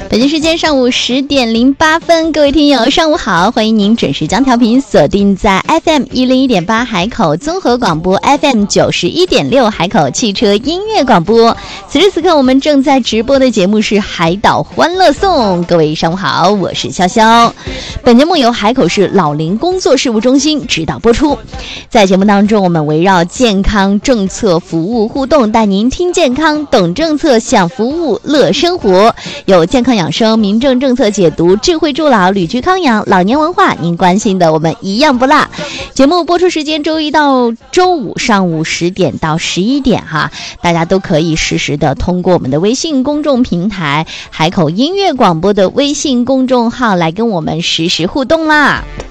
北京时间上午10点08分，各位听友上午好，欢迎您准时将调频锁定在 FM 101.8海口综合广播 FM 91.6海口汽车音乐广播。此时此刻我们正在直播的节目是海岛欢乐颂，各位上午好，我是潇潇。本节目由海口市老龄工作事务中心指导播出。在节目当中，我们围绕健康政策服务互动，带您听健康懂政策享服务乐生活，有健康养生、民政政策解读、智慧助老、旅居康养、老年文化，您关心的我们一样不落。节目播出时间周一到周五上午10点到11点哈，大家都可以实时的通过我们的微信公众平台海口音乐广播的微信公众号来跟我们实时互动啦。